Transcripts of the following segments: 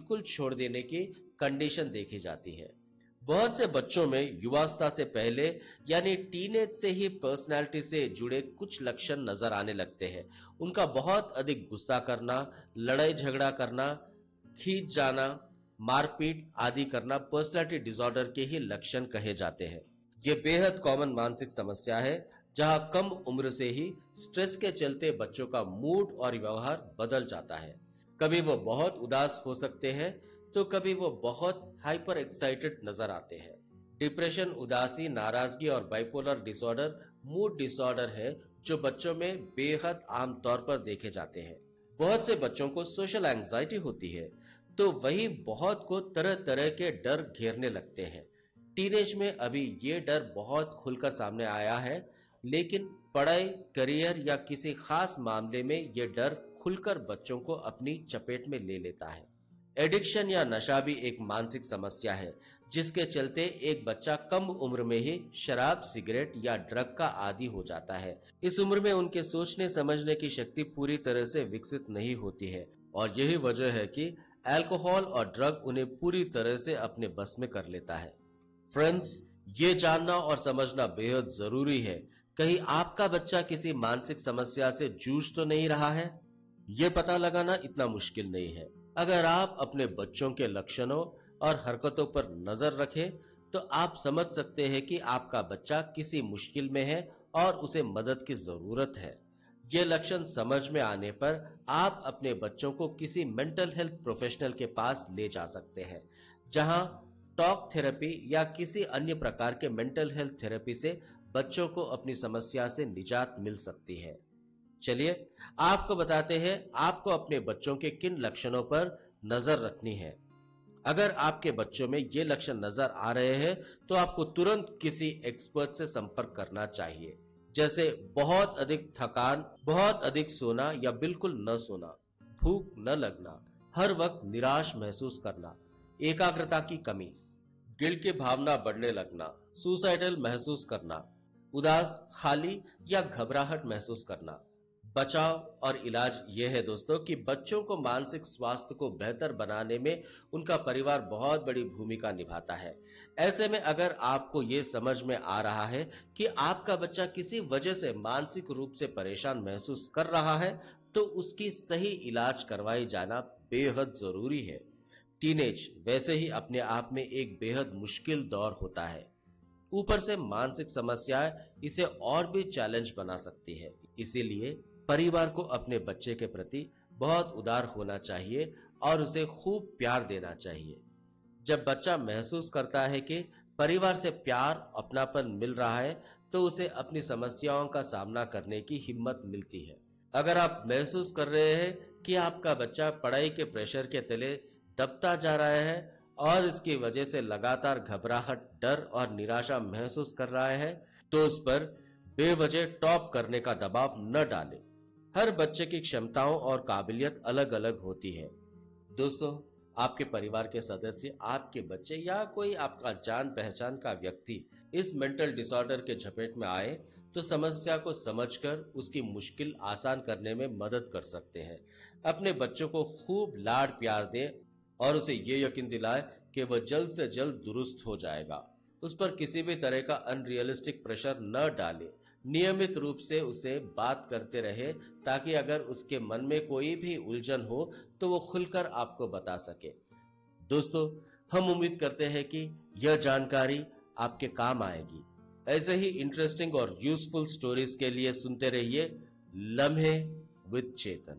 बिल्कुल छोड़ देने की कंडीशन देखी जाती है। बहुत से बच्चों में युवावस्था से पहले यानी टीनेज से ही पर्सनैलिटी से जुड़े कुछ लक्षण नजर आने लगते हैं। उनका बहुत अधिक गुस्सा करना, लड़ाई झगड़ा करना, खींच जाना, मारपीट आदि करना पर्सनैलिटी डिसऑर्डर के ही लक्षण कहे जाते हैं। ये बेहद कॉमन मानसिक समस्या है जहां कम उम्र से ही स्ट्रेस के चलते बच्चों का मूड और व्यवहार बदल जाता है। कभी वो बहुत उदास हो सकते हैं तो कभी वो बहुत हाइपर एक्साइटेड नजर आते हैं। डिप्रेशन, उदासी, नाराजगी और बाइपोलर डिसऑर्डर मूड डिसऑर्डर है जो बच्चों में बेहद आम तौर पर देखे जाते हैं। बहुत से बच्चों को सोशल एंजाइटी होती है तो वही बहुत को तरह तरह के डर घेरने लगते हैं। टीनेज में अभी ये डर बहुत खुलकर सामने आया है, लेकिन पढ़ाई, करियर या किसी खास मामले में ये डर खुलकर बच्चों को अपनी चपेट में ले लेता है। एडिक्शन या नशा भी एक मानसिक समस्या है जिसके चलते एक बच्चा कम उम्र में ही शराब, सिगरेट या ड्रग का आदी हो जाता है। इस उम्र में उनके सोचने समझने की शक्ति पूरी तरह से विकसित नहीं होती है और यही वजह है कि अल्कोहल और ड्रग उन्हें पूरी तरह से अपने बस में कर लेता है। फ्रेंड्स, ये जानना और समझना बेहद जरूरी है, कहीं आपका बच्चा किसी मानसिक समस्या से जूझ तो नहीं रहा है। ये पता लगाना इतना मुश्किल नहीं है। अगर आप अपने बच्चों के लक्षणों और हरकतों पर नजर रखें तो आप समझ सकते हैं कि आपका बच्चा किसी मुश्किल में है और उसे मदद की जरूरत है। ये लक्षण समझ में आने पर आप अपने बच्चों को किसी मेंटल हेल्थ प्रोफेशनल के पास ले जा सकते हैं, जहां टॉक थेरेपी या किसी अन्य प्रकार के मेंटल हेल्थ थेरेपी से बच्चों को अपनी समस्या से निजात मिल सकती है। चलिए आपको बताते हैं आपको अपने बच्चों के किन लक्षणों पर नजर रखनी है। अगर आपके बच्चों में ये लक्षण नजर आ रहे हैं तो आपको तुरंत किसी एक्सपर्ट से संपर्क करना चाहिए, जैसे बहुत अधिक थकान, बहुत अधिक सोना या बिल्कुल न सोना, भूख न लगना, हर वक्त निराश महसूस करना, एकाग्रता की कमी, गिल्ट की भावना बढ़ने लगना, सुसाइडल महसूस करना, उदास, खाली या घबराहट महसूस करना। बचाव और इलाज यह है दोस्तों कि बच्चों को मानसिक स्वास्थ्य को बेहतर बनाने में उनका परिवार बहुत बड़ी भूमिका निभाता है। ऐसे में अगर आपको ये समझ में आ रहा है कि आपका बच्चा किसी वजह से मानसिक रूप से परेशान महसूस कर रहा है तो उसकी सही इलाज करवाई जाना बेहद जरूरी है। टीनेज वैसे ही अपने आप में एक बेहद मुश्किल दौर होता है, ऊपर से मानसिक समस्याएं इसे और भी चैलेंज बना सकती है। इसीलिए परिवार को अपने बच्चे के प्रति बहुत उदार होना चाहिए और उसे खूब प्यार देना चाहिए। जब बच्चा महसूस करता है कि परिवार से प्यार, अपनापन मिल रहा है तो उसे अपनी समस्याओं का सामना करने की हिम्मत मिलती है। अगर आप महसूस कर रहे हैं कि आपका बच्चा पढ़ाई के प्रेशर के तले दबता जा रहा है और इसकी वजह से लगातार घबराहट, डर और निराशा महसूस कर रहा है तो उस पर बेवजह टॉप करने का दबाव न डालें। हर बच्चे की क्षमताओं और काबिलियत अलग अलग होती है। दोस्तों, आपके परिवार के सदस्य, आपके बच्चे या कोई आपका जान पहचान का व्यक्ति इस मेंटल डिसऑर्डर के झपेट में आए तो समस्या को समझकर उसकी मुश्किल आसान करने में मदद कर सकते हैं। अपने बच्चों को खूब लाड प्यार दें और उसे ये यकीन दिलाएं कि वह जल्द से जल्द दुरुस्त हो जाएगा। उस पर किसी भी तरह का अनरियलिस्टिक प्रेशर न डालें। नियमित रूप से उसे बात करते रहे ताकि अगर उसके मन में कोई भी उलझन हो तो वो खुलकर आपको बता सके। दोस्तों, हम उम्मीद करते हैं कि यह जानकारी आपके काम आएगी। ऐसे ही इंटरेस्टिंग और यूजफुल स्टोरीज के लिए सुनते रहिए लम्हे विद चेतन।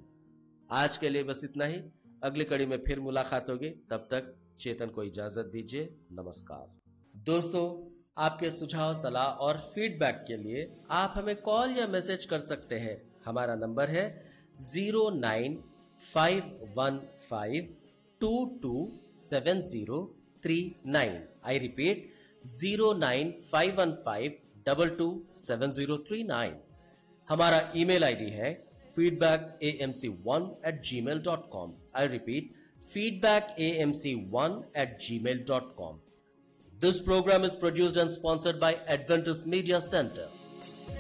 आज के लिए बस इतना ही। अगली कड़ी में फिर मुलाकात होगी। तब तक चेतन को इजाजत दीजिए। नमस्कार। दोस्तों, आपके सुझाव, सलाह और फीडबैक के लिए आप हमें कॉल या मैसेज कर सकते हैं। हमारा नंबर है 09515227039। I repeat 09515227039। हमारा ईमेल आईडी है feedbackAMC1@gmail.com। I repeat feedbackAMC1@gmail.com। This program is produced and sponsored by Adventist Media Center.